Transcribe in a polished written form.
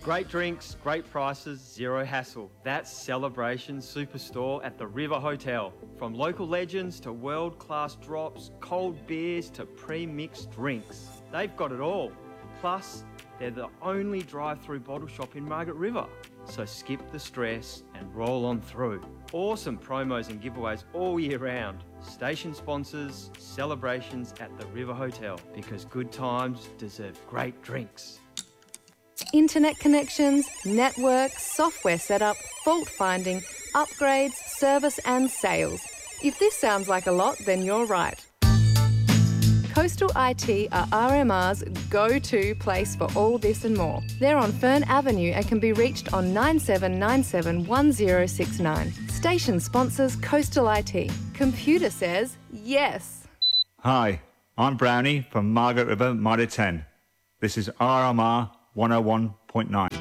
Great drinks, great prices, zero hassle. That's Celebration Superstore at the River Hotel. From local legends to world-class drops, cold beers to pre-mixed drinks. They've got it all. Plus, they're the only drive-through bottle shop in Margaret River. So skip the stress and roll on through. Awesome promos and giveaways all year round. Station sponsors, celebrations at the River Hotel, because good times deserve great drinks. Internet connections, network, software setup, fault finding, upgrades, service and sales. If this sounds like a lot, then you're right. Coastal IT are RMR's go-to place for all this and more. They're on Fern Avenue and can be reached on 9797 1069. Station sponsors Coastal IT. Computer says yes. Hi, I'm Brownie from Margaret River Mitre 10. This is RMR 101.9.